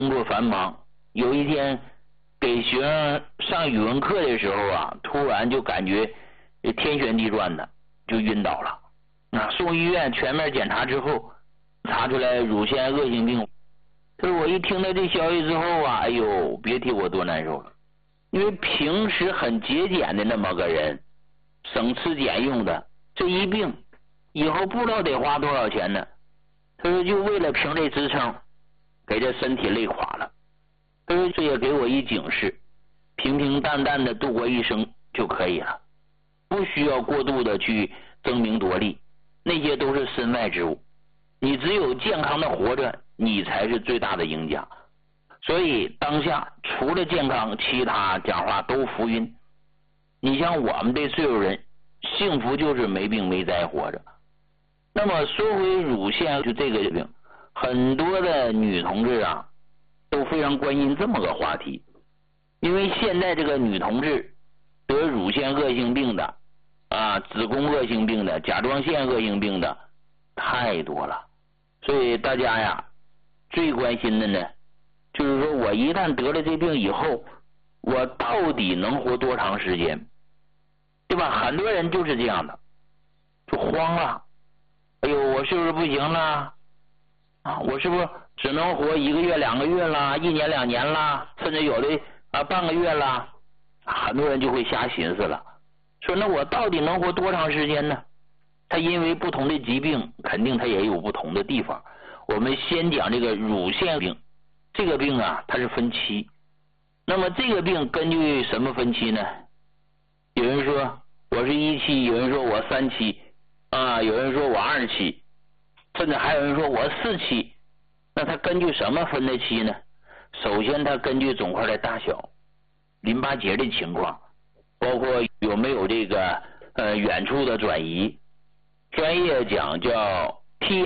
工作繁忙，有一天给学生上语文课的时候啊，突然就感觉天旋地转的，就晕倒了。送医院全面检查之后，查出来乳腺恶性病。可是我一听到这消息之后啊，哎呦，别提我多难受了。因为平时很节俭的那么个人，省吃俭用的，这一病以后不知道得花多少钱呢。他说就为了凭这支撑，给这身体累垮了。他说这也给我一警示，平平淡淡的度过一生就可以了，不需要过度的去争名夺利，那些都是身外之物。你只有健康的活着，你才是最大的赢家。所以当下除了健康，其他讲话都浮云。你像我们这岁数人，幸福就是没病没灾活着。那么说回乳腺就这个病，很多的女同志啊都非常关心这么个话题。因为现在这个女同志得乳腺恶性病的子宫恶性病的、甲状腺恶性病的太多了。所以大家呀最关心的呢，就是说我一旦得了这病以后，我到底能活多长时间，对吧？很多人就是这样的，就慌了。哎呦，我是不是不行了？我是不是只能活1个月、2个月了，1年、2年了，甚至有的半个月了？很多人就会瞎寻思了，说那我到底能活多长时间呢？它因为不同的疾病，肯定它也有不同的地方。我们先讲这个乳腺病，这个病啊，它是分期。那么这个病根据什么分期呢？有人说我是1期，有人说我3期，有人说我2期，甚至还有人说我4期。那它根据什么分的期呢？首先它根据肿块的大小、淋巴结的情况，包括有没有这个远处的转移，专业讲叫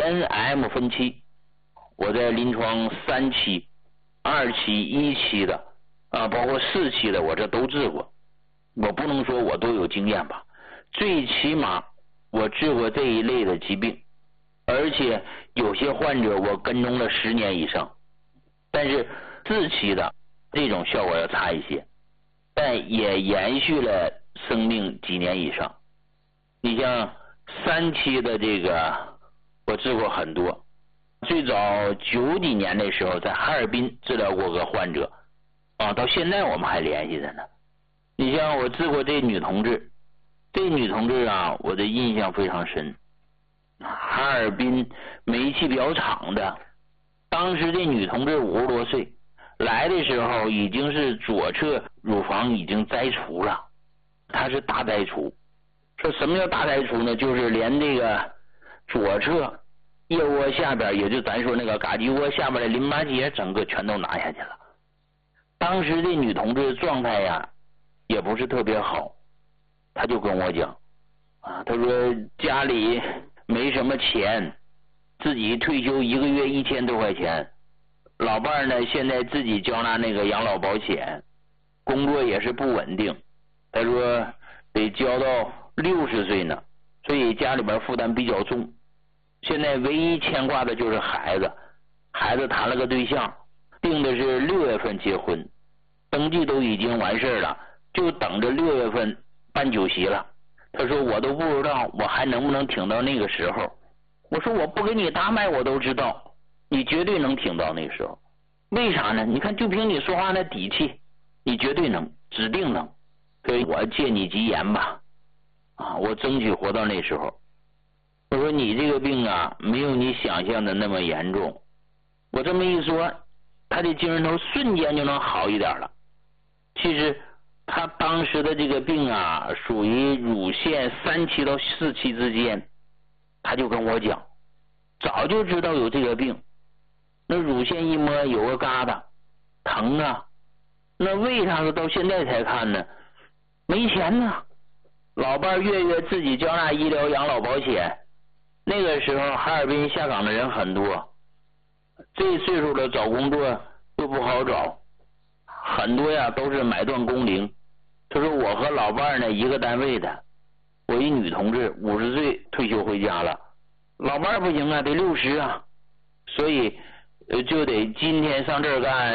TNM 分期。我在临床3期、2期、1期的包括4期的，我这都治过。我不能说我都有经验吧，最起码我治过这一类的疾病，而且有些患者我跟踪了10年以上。但是4期的这种效果要差一些，但也延续了生命几年以上。你像3期的这个我治过很多，最早90几年的时候在哈尔滨治疗过个患者到现在我们还联系着呢。你像我治过这女同志，我的印象非常深。哈尔滨煤气表厂的，当时这女同志50多岁，来的时候已经是左侧乳房已经摘除了，她是大摘除。说什么叫大摘除呢？就是连这个左侧腋窝下边，也就咱说那个嘎鸡窝下边的淋巴结整个全都拿下去了。当时这女同志状态呀也不是特别好，她就跟我讲她说家里没什么钱，自己退休1个月1000多块钱，老伴儿呢现在自己交纳那个养老保险，工作也是不稳定，她说得交到60岁呢，所以家里边负担比较重。现在唯一牵挂的就是孩子，孩子谈了个对象，定的是6月份结婚，登记都已经完事了，就等着6月份办酒席了。他说我都不知道我还能不能挺到那个时候。我说我不给你搭脉我都知道你绝对能挺到那时候。为啥呢？你看就凭你说话的底气，你绝对能，指定能。所以我借你吉言吧我争取活到那时候。我说你这个病没有你想象的那么严重。我这么一说，他的精神头瞬间就能好一点了。其实他当时的这个病属于乳腺3期到4期之间，他就跟我讲早就知道有这个病。那乳腺一摸有个疙瘩疼那为啥到现在才看呢？没钱呢，老伴月月自己交纳医疗养老保险。那个时候哈尔滨下岗的人很多，这岁数的找工作又不好找，很多都是买断工龄。他说我和老伴呢一个单位的，我一女同志50岁退休回家了，老伴不行得60所以就得今天上这儿干。